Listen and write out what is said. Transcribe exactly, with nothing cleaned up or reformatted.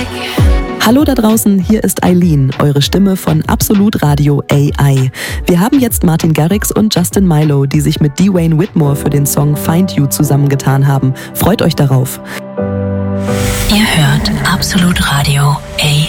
Hallo da draußen, hier ist Eileen, eure Stimme von Absolut Radio A I. Wir haben jetzt Martin Garrix und Justin Milo, die sich mit Dwayne Whitmore für den Song Find You zusammengetan haben. Freut euch darauf. Ihr hört Absolut Radio A I.